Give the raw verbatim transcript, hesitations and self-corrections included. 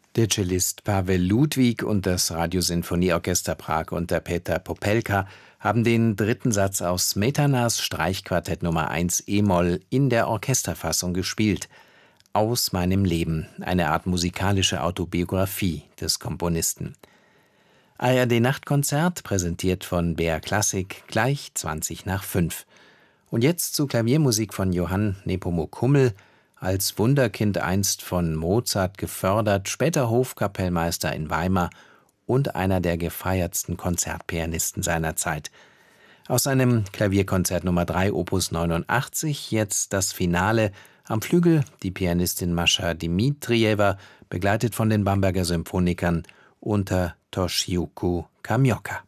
Der Cellist Pavel Ludwig und das Radiosinfonieorchester Prag unter Peter Popelka haben den dritten Satz aus Smetanas Streichquartett Nummer eins e-Moll in der Orchesterfassung gespielt. Aus meinem Leben, eine Art musikalische Autobiografie des Komponisten. A R D-Nachtkonzert, präsentiert von B R Klassik, gleich zwanzig nach fünf. Und jetzt zu Klaviermusik von Johann Nepomuk Hummel, als Wunderkind einst von Mozart gefördert, später Hofkapellmeister in Weimar und einer der gefeiertsten Konzertpianisten seiner Zeit. Aus seinem Klavierkonzert Nummer drei Opus neunundachtzig jetzt das Finale, am Flügel die Pianistin Mascha Dmitrijewa, begleitet von den Bamberger Symphonikern unter Toshiyuki Kamioka.